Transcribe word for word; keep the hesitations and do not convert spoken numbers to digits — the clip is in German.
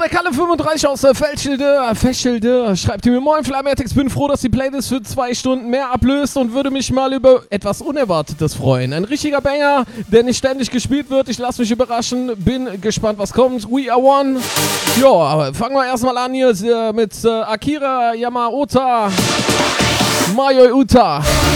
der Kalle fünfunddreißig aus der Feldschilde, Feldschilde, schreibt mir: Moin Flametex, bin froh, dass die Playlist für zwei Stunden mehr ablöst und würde mich mal über etwas Unerwartetes freuen. Ein richtiger Banger, der nicht ständig gespielt wird. Ich lasse mich überraschen, bin gespannt, was kommt. We are one. Ja, aber fangen wir erstmal an hier mit äh, Akira Yamaoka, Mayoi Uta.